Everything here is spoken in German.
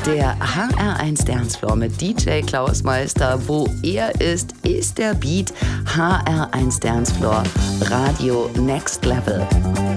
Der HR1 Dancefloor mit DJ Klaus Meister. Wo er ist der Beat. HR1 Dancefloor. Radio Next Level.